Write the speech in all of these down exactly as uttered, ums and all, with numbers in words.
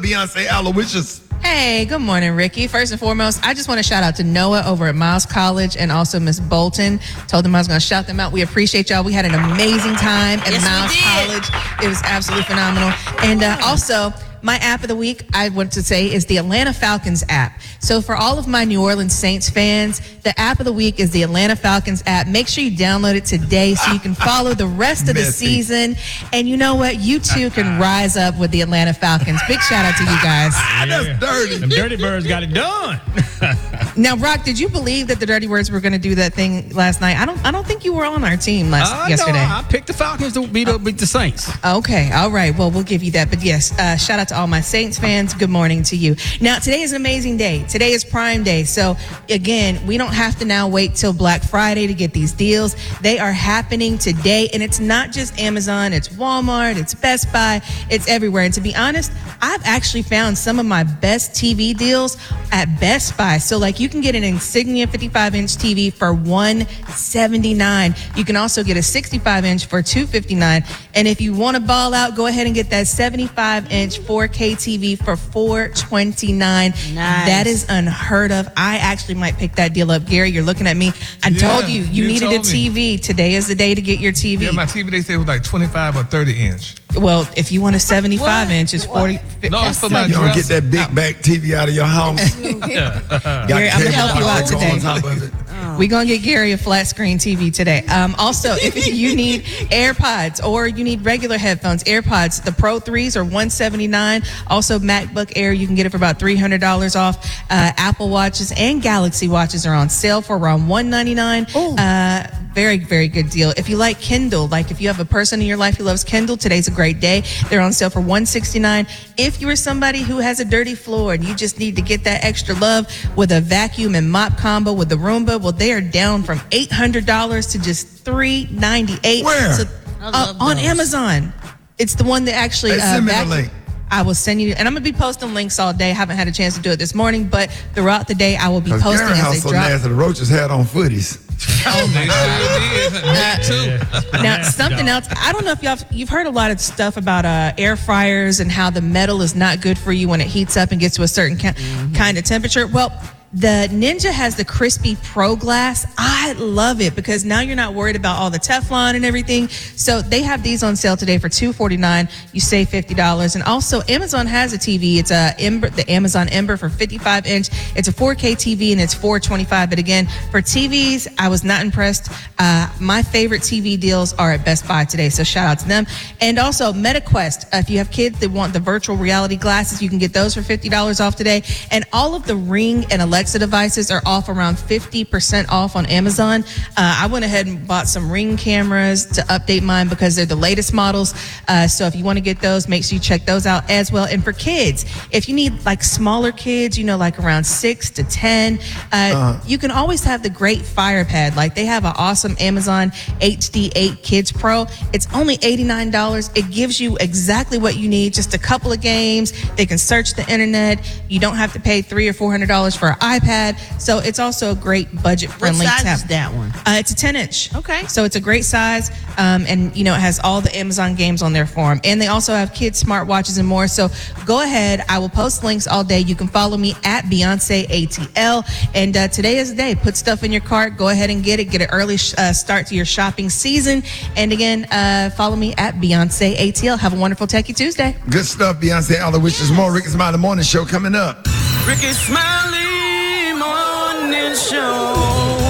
Beyonce Aloysius? Hey, good morning, Ricky. First and foremost, I just want to shout out to Noah over at Miles College and also Miss Bolton. Told them I was going to shout them out. We appreciate y'all. We had an amazing time at yes, Miles College. It was absolutely phenomenal. And uh, also, my app of the week, I want to say, is the Atlanta Falcons app. So for all of my New Orleans Saints fans, the app of the week is the Atlanta Falcons app. Make sure you download it today so you can follow the rest of the season. And you know what? You too can rise up with the Atlanta Falcons. Big shout out to you guys. Yeah. That's dirty. Them Dirty Birds got it done. Now, Rock, did you believe that the Dirty Birds were going to do that thing last night? I don't. I don't think you were on our team last uh, yesterday. No, I picked the Falcons to beat up beat the Saints. Okay, all right. Well, we'll give you that. But yes, uh, shout out to all my Saints fans. Good morning to you. Now, today is an amazing day. Today is Prime Day. So again, we don't have to now wait till Black Friday to get these deals. They are happening today, and it's not just Amazon. It's Walmart. It's Best Buy. It's everywhere. And to be honest, I've actually found some of my best T V deals at Best Buy. So like you can get an Insignia fifty-five inch T V for one seventy-nine. You can also get a sixty-five inch for two fifty-nine. And if you want to ball out, go ahead and get that seventy-five inch four K T V for four twenty-nine. Nice. That is unheard of. I actually might pick that deal up. Gary, you're looking at me. I Yeah, told you, you, you needed a told T V. Today is the day to get your T V. Yeah, my T V, they said it was like twenty-five or thirty inch. Well, if you want a seventy-five inch, it's forty. No, it's for my You don't dress. get that big back T V out of your house. Gary, I'm gonna help you out today. On top of it. We're going to get Gary a flat screen T V today. Um, also, if you need AirPods or you need regular headphones, AirPods, the Pro threes are one seventy-nine. Also, MacBook Air, you can get it for about three hundred dollars off. Uh, Apple Watches and Galaxy Watches are on sale for around one ninety-nine. Uh, very, very good deal. If you like Kindle, like if you have a person in your life who loves Kindle, today's a great day. They're on sale for one sixty-nine. If you are somebody who has a dirty floor and you just need to get that extra love with a vacuum and mop combo with the Roomba, well, they are down from eight hundred dollars to just three ninety-eight. Where? So, I uh, love on those. Amazon. It's the one that actually Hey, send me the vacuum- link. I will send you, and I'm gonna be posting links all day. I haven't had a chance to do it this morning, but throughout the day, I will be Because posting Gary's as house they so drop. nasty, the roaches had on footies. Oh, they sure did. Me too. Now, something else. I don't know if y'all you've heard a lot of stuff about uh, air fryers and how the metal is not good for you when it heats up and gets to a certain ki- Mm-hmm. kind of temperature. Well, the Ninja has the Crispy Pro Glass. I love it because now you're not worried about all the Teflon and everything. So they have these on sale today for two forty-nine. You save fifty dollars. And also Amazon has a T V. It's a Ember, the Amazon Ember for fifty-five inch. It's a four K T V and it's four twenty-five. But again, for T Vs, I was not impressed. Uh, my favorite T V deals are at Best Buy today. So shout out to them. And also MetaQuest. Uh, if you have kids that want the virtual reality glasses, you can get those for fifty dollars off today. And all of the Ring and Alexa devices are off around fifty percent off on Amazon. Uh, I went ahead and bought some Ring cameras to update mine because they're the latest models. Uh, so if you want to get those, make sure you check those out as well. And for kids, if you need like smaller kids, you know, like around six to ten, uh, uh-huh. you can always have the great Fire Pad. Like they have an awesome Amazon H D eight Kids Pro. It's only eighty-nine dollars. It gives you exactly what you need, just a couple of games. They can search the internet. You don't have to pay three or four hundred dollars for an iPad. So it's also a great budget-friendly What size tab. is that one? Uh, it's a ten inch. Okay. So it's a great size, um, and you know it has all the Amazon games on there for them. And they also have kids smartwatches and more. So go ahead. I will post links all day. You can follow me at Beyonce A T L. And uh, today is the day. Put stuff in your cart. Go ahead and get it. Get an early sh- uh, start to your shopping season. And again, uh, follow me at Beyonce A T L. Have a wonderful Techie Tuesday. Good stuff, Beyonce Aloysius. More Ricky Smiley Morning Show coming up. Ricky Smiley Morning Show.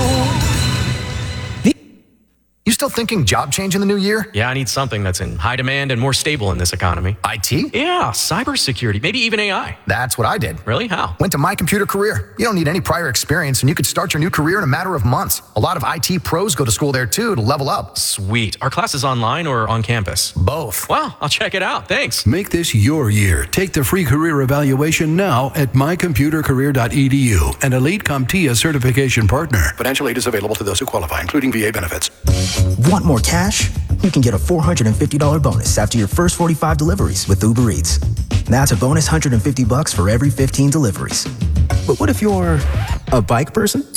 You still thinking job change in the new year? Yeah, I need something that's in high demand and more stable in this economy. I T? Yeah, cybersecurity, maybe even A I. That's what I did. Really? How? Went to My Computer Career. You don't need any prior experience, and you could start your new career in a matter of months. A lot of I T pros go to school there, too, to level up. Sweet. Are classes online or on campus? Both. Well, I'll check it out. Thanks. Make this your year. Take the free career evaluation now at my computer career dot e d u, an Elite CompTIA certification partner. Financial aid is available to those who qualify, including V A benefits. Want more cash? You can get a four hundred fifty dollars bonus after your first forty-five deliveries with Uber Eats. That's a bonus one hundred fifty bucks for every fifteen deliveries. But what if you're a bike person?